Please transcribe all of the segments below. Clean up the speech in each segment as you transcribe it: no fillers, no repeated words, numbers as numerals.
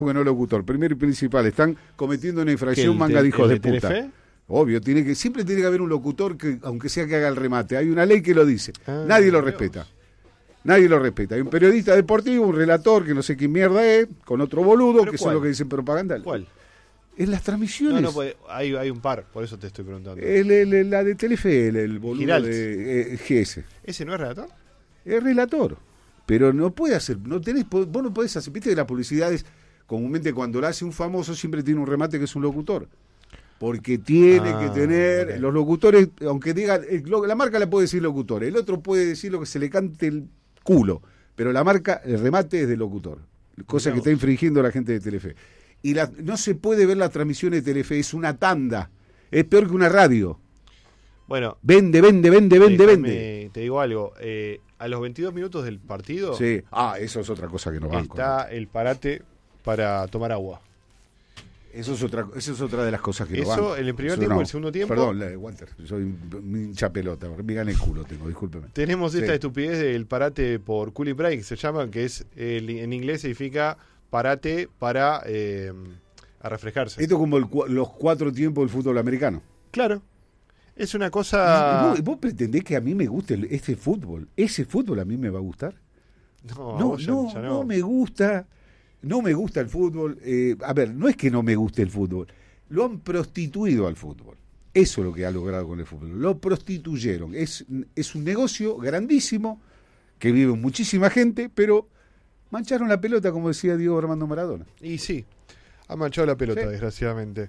que no locutor. Primero y principal, están cometiendo una infracción, manga de hijos de puta. Telefe? Obvio, siempre tiene que haber un locutor que, aunque sea que haga el remate. Hay una ley que lo dice. Nadie lo respeta. Nadie lo respeta. Hay un periodista deportivo, un relator, que no sé quién mierda es, con otro boludo, que son los que dicen propaganda. ¿Cuál? En las transmisiones. No, pues, hay un par, por eso te estoy preguntando. La de Telefe, el boludo Giralt. de GS. ¿Ese no es relator? Es relator. Pero no puede hacer, vos no podés hacer, viste que las publicidades, comúnmente cuando la hace un famoso, siempre tiene un remate que es un locutor. Porque tiene que tener, okay. Los locutores, aunque digan, la marca le puede decir locutor, el otro puede decir lo que se le cante el culo, pero la marca, el remate es del locutor, cosa que está infringiendo la gente de Telefe. Y no se puede ver la transmisión de Telefe, es una tanda, es peor que una radio. Bueno, vende. Te digo algo, a los 22 minutos del partido, sí. Eso es otra cosa que no banco. Está el parate para tomar agua. Eso es otra de las cosas que no banco. Eso en el primer tiempo, el segundo tiempo. Perdón, Walter, soy un hincha pelota, me gana el culo tengo, discúlpeme. Tenemos esta estupidez del parate por cooling break, que se llama, que es en inglés significa parate para a refrescarse. Esto es como los 4 tiempos del fútbol americano. Claro. Es una cosa... ¿Vos pretendés que a mí me guste ese fútbol? ¿Ese fútbol a mí me va a gustar? No me gusta. No me gusta el fútbol. A ver, no es que no me guste el fútbol. Lo han prostituido al fútbol. Eso es lo que ha logrado con el fútbol. Lo prostituyeron. Es un negocio grandísimo que vive muchísima gente, pero mancharon la pelota, como decía Diego Armando Maradona. Y sí, ha manchado la pelota, desgraciadamente.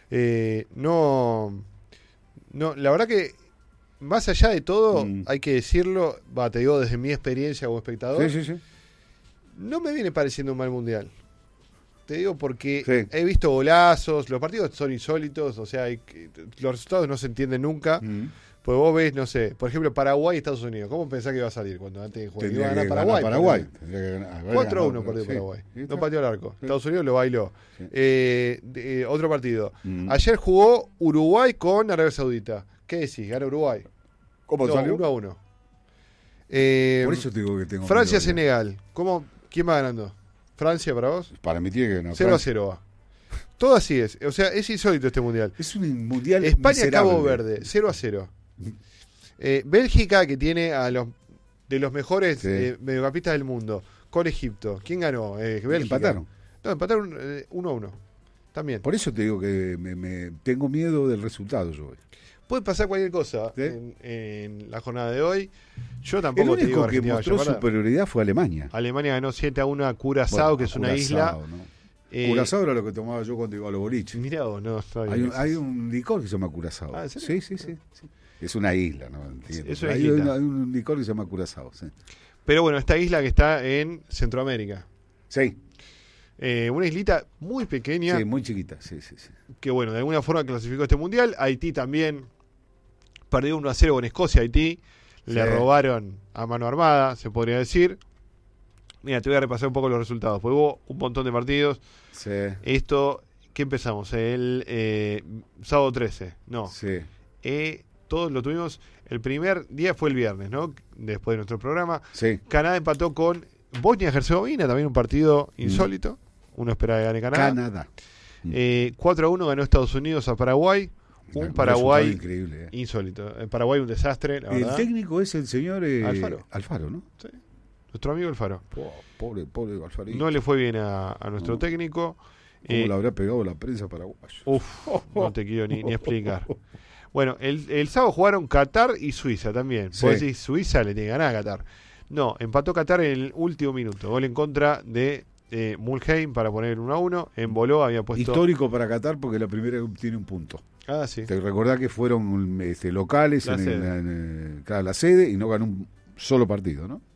No, la verdad que más allá de todo, hay que decirlo, te digo desde mi experiencia como espectador, sí. No me viene pareciendo un mal mundial. Te digo porque he visto golazos, los partidos son insólitos, o sea, los resultados no se entienden nunca. Pues vos ves, no sé, por ejemplo, Paraguay y Estados Unidos. ¿Cómo pensás que iba a salir cuando antes de jugar? Iba a ganar Paraguay. 4-1 perdió Paraguay. No pateó al arco. Estados Unidos lo bailó. Otro partido. Ayer jugó Uruguay con Arabia Saudita. ¿Qué decís? ¿Gana Uruguay? ¿Cómo salió? 1-1. Por eso te digo que tengo Francia-Senegal. ¿Quién va ganando? ¿Francia para vos? Para mí tiene que ganar. 0-0 va. Todo así es. O sea, es insólito este mundial. Es un mundial España-Cabo Verde, 0-0. Bélgica, que tiene de los mejores mediocampistas del mundo, con Egipto. ¿Quién ganó? Bélgica. Empataron. No, empataron 1-1. También. Por eso te digo que me tengo miedo del resultado yo hoy. Puede pasar cualquier cosa en la jornada de hoy. Yo tampoco te digo que mostró superioridad fue Alemania. Alemania ganó 7-1 a Curazao, que es una isla. ¿No? Curazao era lo que tomaba yo cuando iba a los boliches. Mirá vos, no. Hay un licor que se llama Curazao. Sí. Es una isla, ¿no? Entiendo. Hay un licor que se llama Curazao. Sí. Pero bueno, esta isla que está en Centroamérica. Sí. Una islita muy pequeña. Sí, muy chiquita. Sí. Que bueno, de alguna forma clasificó este mundial. Haití también perdió 1-0 con Escocia. Haití le robaron a mano armada, se podría decir. Mira, te voy a repasar un poco los resultados. Pues hubo un montón de partidos. Sí. Esto, ¿qué empezamos? El sábado 13. No. Sí. Todos lo tuvimos. El primer día fue el viernes, ¿no? Después de nuestro programa. Sí. Canadá empató con Bosnia-Herzegovina, también un partido insólito. Uno espera que gane Canadá. 4-1 ganó Estados Unidos a Paraguay. Un Paraguay increíble, insólito. En Paraguay un desastre, la verdad. El técnico es el señor Alfaro, ¿no? Sí. Nuestro amigo Alfaro. Pobre Alfarito. No le fue bien a nuestro técnico. ¿Cómo le habrá pegado la prensa paraguaya? No te quiero ni explicar. Bueno, el sábado jugaron Qatar y Suiza también. Vos decís, Suiza le tiene que ganar a Qatar. No, empató Qatar en el último minuto. Gol en contra de Mulheim para poner 1-1. Emboló, había puesto... Histórico para Qatar porque la primera tiene un punto. Sí. Te recordás que fueron locales en la sede y no ganó un solo partido, ¿no?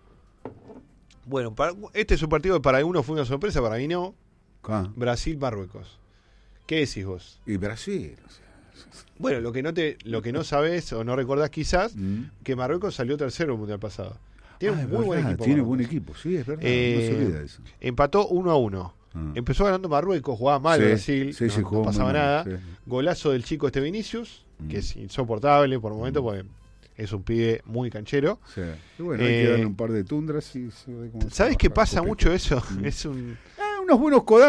Bueno, este es un partido que para uno fue una sorpresa, para mí no. Brasil-Marruecos. ¿Qué decís vos? Y Brasil, o sea... Bueno, lo que no sabés o no recordás quizás, que Marruecos salió tercero en el mundial pasado. Tiene un muy buen equipo. Tiene buen equipo, sí, es verdad. No se olvida eso. Empató 1-1. Empezó ganando Marruecos, jugaba mal Brasil, no pasaba nada. Golazo del chico Vinicius, que es insoportable por el momento porque es un pibe muy canchero. Y bueno, hay que darle un par de tundras y ¿sabés qué pasa mucho eso? Es unos buenos codazos